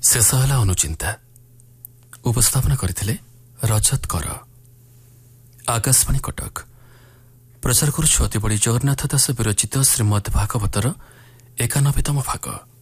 शेष है अनुचिंता। उपस्थापना करथिले रजत कर। आकाशवाणी कटक। प्रचार करुछु अति बड़ी जगन्नाथ दास विरचित श्रीमद् भागवतर 91तम भाग।